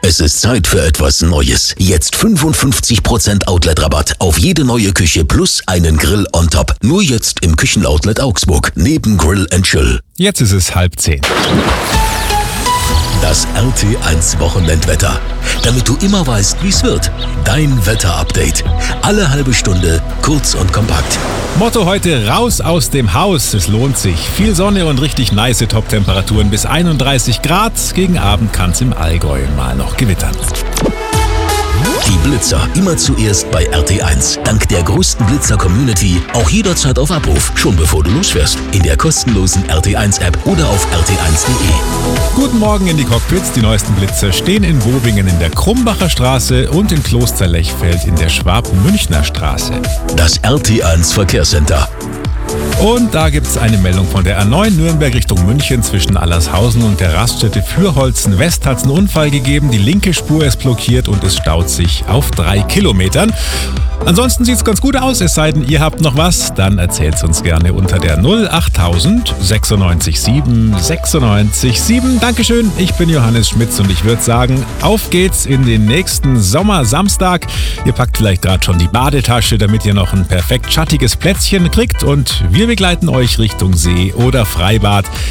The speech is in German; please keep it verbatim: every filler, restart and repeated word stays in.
Es ist Zeit für etwas Neues. Jetzt fünfundfünfzig Prozent Outlet-Rabatt auf jede neue Küche plus einen Grill on top. Nur jetzt im Küchenoutlet Augsburg, neben Grill and Chill. Jetzt ist es halb zehn. Das R T eins Wochenendwetter. Damit du immer weißt, wie es wird. Dein Wetterupdate. Alle halbe Stunde, kurz und kompakt. Motto heute: raus aus dem Haus. Es lohnt sich. Viel Sonne und richtig nice Top-Temperaturen bis einunddreißig Grad. Gegen Abend kann es im Allgäu mal noch gewittern. Die Blitzer immer zuerst bei R T eins. Dank der größten Blitzer-Community auch jederzeit auf Abruf, schon bevor du losfährst. In der kostenlosen R T eins App oder auf r t eins punkt d e. Guten Morgen in die Cockpits. Die neuesten Blitzer stehen in Wobingen in der Krumbacher Straße und in Klosterlechfeld in der Schwab-Münchner Straße. Das R T eins Verkehrscenter. Und da gibt es eine Meldung von der A neun Nürnberg Richtung München. Zwischen Allershausen und der Raststätte Fürholzen West hat es einen Unfall gegeben. Die linke Spur ist blockiert und es staut sich auf drei Kilometern. Ansonsten sieht es ganz gut aus, es sei denn, ihr habt noch was, dann erzählt es uns gerne unter der null achttausend sechsundneunzig sieben sechsundneunzig sieben. Dankeschön, ich bin Johannes Schmitz und ich würde sagen, auf geht's in den nächsten Sommersamstag. Ihr packt vielleicht gerade schon die Badetasche, damit ihr noch ein perfekt schattiges Plätzchen kriegt und wir begleiten euch Richtung See oder Freibad.